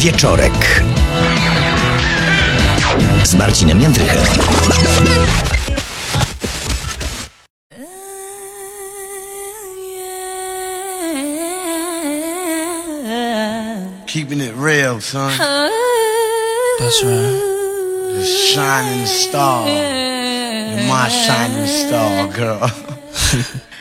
Wieczorek z Marcinem Jędrychem. Keeping it real, son. That's right. The shining star. You're my shining star, girl.